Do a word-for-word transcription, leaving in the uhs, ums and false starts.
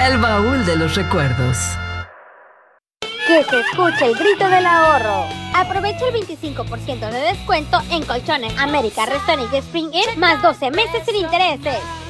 El baúl de los recuerdos. Que se escuche el grito del ahorro. Aprovecha el veinticinco por ciento de descuento en Colchones América Restaurant y Spring Inn más doce meses sin intereses.